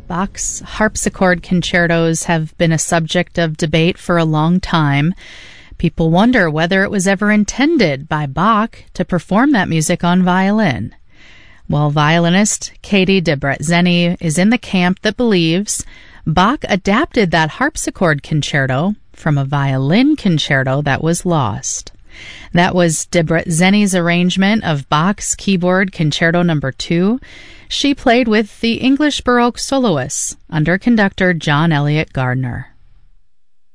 Bach's harpsichord concertos have been a subject of debate for a long time. People wonder whether it was ever intended by Bach to perform that music on violin. Well, violinist Katie Debretzeni is in the camp that believes Bach adapted that harpsichord concerto from a violin concerto that was lost. That was Debretzeni's arrangement of Bach's Keyboard Concerto No. 2. She played with the English Baroque soloists under conductor John Eliot Gardiner.